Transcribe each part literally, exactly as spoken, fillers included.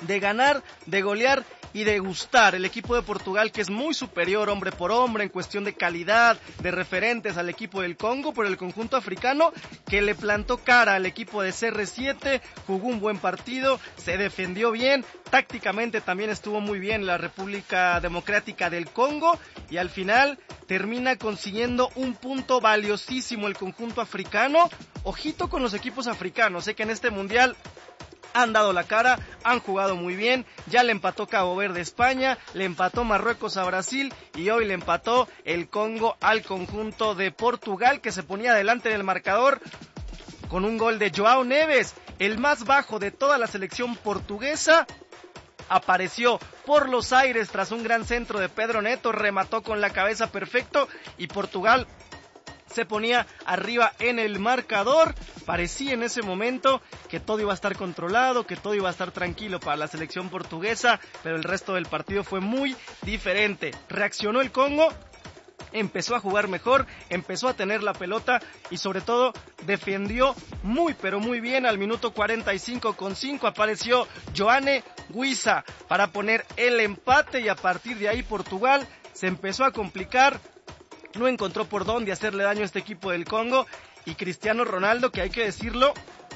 de ganar, de golear y de gustar. El equipo de Portugal, que es muy superior hombre por hombre en cuestión de calidad, de referentes al equipo del Congo, pero el conjunto africano que le plantó cara al equipo de C R siete, jugó un buen partido, se defendió bien, tácticamente también estuvo muy bien la República Democrática del Congo y al final termina consiguiendo un punto valiosísimo el conjunto africano. Ojito con los equipos africanos, sé que en este mundial han dado la cara, han jugado muy bien, ya le empató Cabo Verde a España, le empató Marruecos a Brasil y hoy le empató el Congo al conjunto de Portugal, que se ponía adelante en el marcador con un gol de João Neves, el más bajo de toda la selección portuguesa. Apareció por los aires tras un gran centro de Pedro Neto, remató con la cabeza perfecto y Portugal se ponía arriba en el marcador. Parecía en ese momento que todo iba a estar controlado, que todo iba a estar tranquilo para la selección portuguesa, pero el resto del partido fue muy diferente. Reaccionó el Congo, empezó a jugar mejor, empezó a tener la pelota y sobre todo defendió muy pero muy bien. Al minuto cuarenta y cinco con cinco apareció Yoane Wissa para poner el empate y a partir de ahí Portugal se empezó a complicar. No encontró por dónde hacerle daño a este equipo del Congo y Cristiano Ronaldo, que hay que decirlo,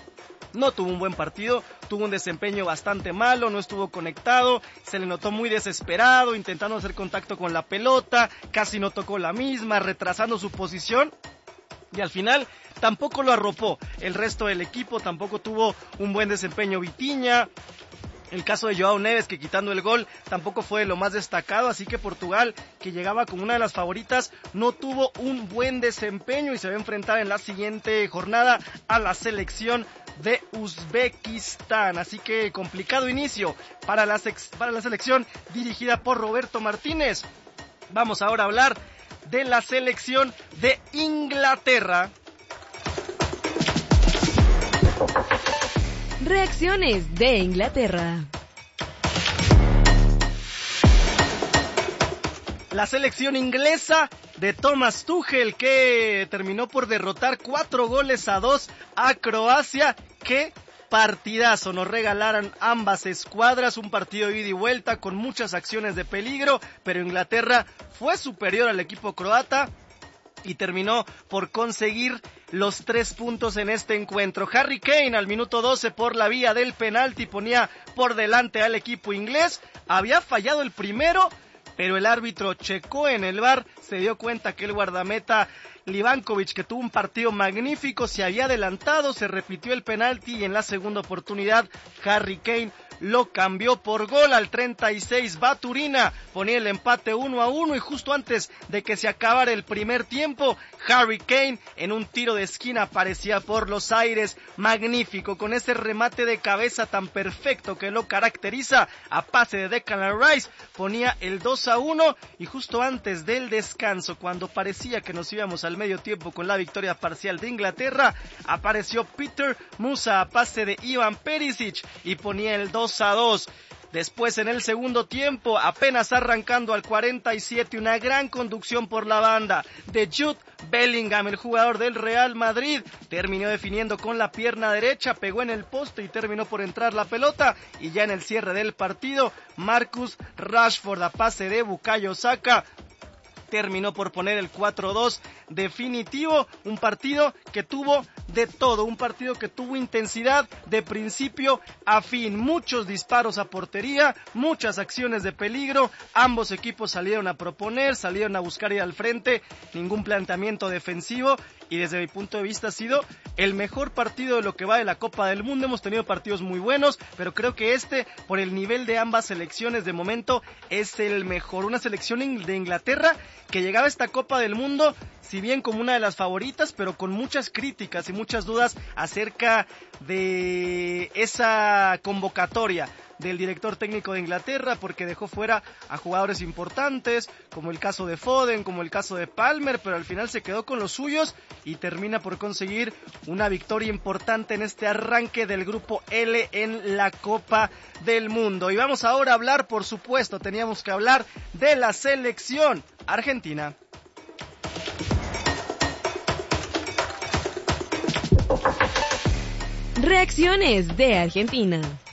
no tuvo un buen partido, tuvo un desempeño bastante malo, no estuvo conectado, se le notó muy desesperado, intentando hacer contacto con la pelota, casi no tocó la misma, retrasando su posición y al final tampoco lo arropó. El resto del equipo tampoco tuvo un buen desempeño. Vitinha, el caso de João Neves, que quitando el gol tampoco fue lo más destacado, así que Portugal, que llegaba como una de las favoritas, no tuvo un buen desempeño y se va a enfrentar en la siguiente jornada a la selección de Uzbekistán. Así que complicado inicio para la, sex- para la selección dirigida por Roberto Martínez. Vamos ahora a hablar de la selección de Inglaterra. Reacciones de Inglaterra. La selección inglesa de Thomas Tuchel, que terminó por derrotar cuatro goles a dos a Croacia. ¡Qué partidazo! Nos regalaron ambas escuadras, un partido de ida y vuelta con muchas acciones de peligro, pero Inglaterra fue superior al equipo croata y terminó por conseguir los tres puntos en este encuentro. Harry Kane al minuto doce por la vía del penalti ponía por delante al equipo inglés. Había fallado el primero, pero el árbitro checó en el V A R, se dio cuenta que el guardameta Livakovic, que tuvo un partido magnífico, se había adelantado, se repitió el penalti y en la segunda oportunidad Harry Kane lo cambió por gol. Al treinta y seis Baturina ponía el empate uno a uno y justo antes de que se acabara el primer tiempo, Harry Kane en un tiro de esquina aparecía por los aires, magnífico, con ese remate de cabeza tan perfecto que lo caracteriza, a pase de Declan Rice ponía el dos a uno y justo antes del descanso, cuando parecía que nos íbamos al medio tiempo con la victoria parcial de Inglaterra, apareció Peter Musa a pase de Ivan Perisic y ponía el dos a dos. Después en el segundo tiempo, apenas arrancando al cuarenta y siete, una gran conducción por la banda de Jude Bellingham, el jugador del Real Madrid, terminó definiendo con la pierna derecha, pegó en el poste y terminó por entrar la pelota, y ya en el cierre del partido, Marcus Rashford a pase de Bukayo Saka terminó por poner el cuatro dos definitivo. Un partido que tuvo de todo, un partido que tuvo intensidad de principio a fin, muchos disparos a portería, muchas acciones de peligro, ambos equipos salieron a proponer, salieron a buscar ir al frente, ningún planteamiento defensivo, y desde mi punto de vista ha sido el mejor partido de lo que va de la Copa del Mundo. Hemos tenido partidos muy buenos, pero creo que este, por el nivel de ambas selecciones de momento, es el mejor. Una selección de Inglaterra que llegaba a esta Copa del Mundo, si bien como una de las favoritas, pero con muchas críticas y muchas dudas acerca de esa convocatoria del director técnico de Inglaterra, porque dejó fuera a jugadores importantes, como el caso de Foden, como el caso de Palmer, pero al final se quedó con los suyos y termina por conseguir una victoria importante en este arranque del grupo L en la Copa del Mundo. Y vamos ahora a hablar, por supuesto, teníamos que hablar de la selección argentina. Reacciones de Argentina.